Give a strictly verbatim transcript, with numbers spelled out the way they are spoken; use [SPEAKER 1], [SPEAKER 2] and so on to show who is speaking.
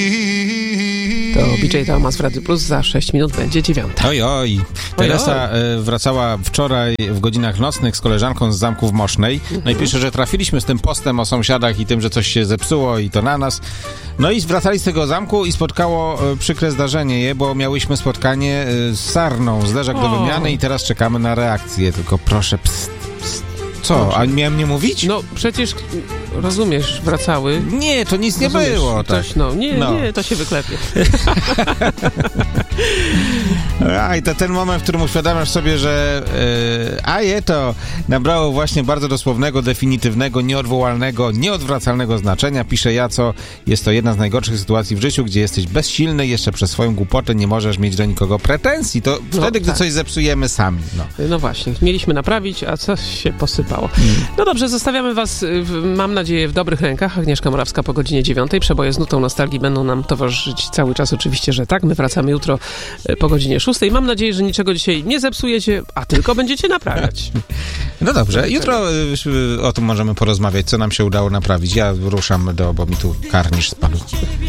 [SPEAKER 1] To B J Thomas w Radio Plus, za sześć minut będzie dziewiąta.
[SPEAKER 2] Oj, oj. Teresa oj, oj. wracała wczoraj w godzinach nocnych z koleżanką z Zamku w Mosznej. Mhm. No i pisze, że trafiliśmy z tym postem o sąsiadach i tym, że coś się zepsuło i to na nas. No i wracali z tego zamku i spotkało przykre zdarzenie je, bo miałyśmy spotkanie z sarną, z leżak do wymiany i teraz czekamy na reakcję. Tylko proszę, pst, pst. Co? A miałem nie mówić?
[SPEAKER 1] No przecież, rozumiesz, wracały.
[SPEAKER 2] Nie, to nic
[SPEAKER 1] rozumiesz,
[SPEAKER 2] nie było. Tak.
[SPEAKER 1] Coś, no, nie,
[SPEAKER 2] no.
[SPEAKER 1] nie, to się wyklepie.
[SPEAKER 2] A i to ten moment, w którym uświadamiasz sobie, że yy, a je to nabrało właśnie bardzo dosłownego, definitywnego, nieodwołalnego, nieodwracalnego znaczenia. Pisze Jaco, jest to jedna z najgorszych sytuacji w życiu, gdzie jesteś bezsilny, jeszcze przez swoją głupotę nie możesz mieć do nikogo pretensji. To no, wtedy, gdy tak. coś zepsujemy sami. No.
[SPEAKER 1] no właśnie, mieliśmy naprawić, a coś się posypało. Hmm. No dobrze, zostawiamy was, w, mam nadzieję, w dobrych rękach. Agnieszka Morawska po godzinie dziewiątej. Przeboje z nutą nostalgii będą nam towarzyszyć cały czas, oczywiście, że tak. My wracamy jutro po godzinie szóstej. Mam nadzieję, że niczego dzisiaj nie zepsujecie, a tylko będziecie naprawiać.
[SPEAKER 2] No dobrze, jutro o tym możemy porozmawiać, co nam się udało naprawić. Ja ruszam do, bo mi tu karnisz spadł.